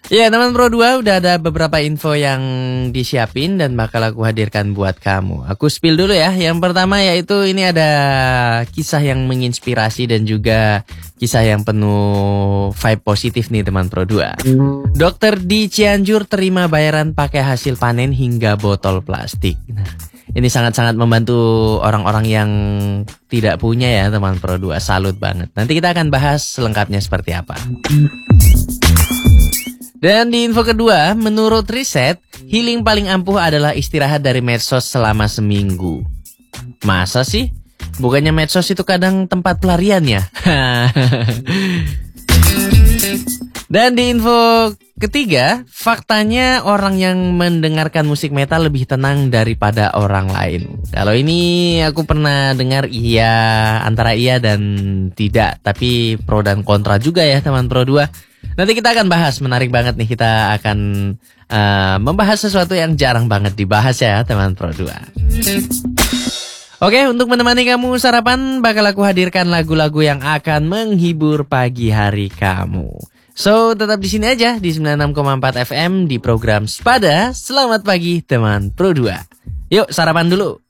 Ya teman Pro 2 udah ada beberapa info yang disiapin dan bakal aku hadirkan buat kamu. Aku spill dulu ya. Yang pertama yaitu ini ada kisah yang menginspirasi dan juga kisah yang penuh vibe positif nih teman Pro 2. Dokter di Cianjur terima bayaran pakai hasil panen hingga botol plastik. Nah, ini sangat-sangat membantu orang-orang yang tidak punya ya teman Pro 2. Salut banget. Nanti kita akan bahas selengkapnya seperti apa. Dan di info kedua, menurut riset, healing paling ampuh adalah istirahat dari medsos selama seminggu. Masa sih? Bukannya medsos itu kadang tempat pelarian ya? Dan di info ketiga, faktanya orang yang mendengarkan musik metal lebih tenang daripada orang lain. Kalau ini aku pernah dengar antara iya dan tidak, tapi pro dan kontra juga ya teman Pro 2. Nanti kita akan bahas, menarik banget nih, kita akan membahas sesuatu yang jarang banget dibahas ya teman Pro 2. Oke, untuk menemani kamu sarapan bakal aku hadirkan lagu-lagu yang akan menghibur pagi hari kamu. So, tetap di sini aja di 96,4 FM di program Spada. Selamat pagi teman Pro 2. Yuk sarapan dulu.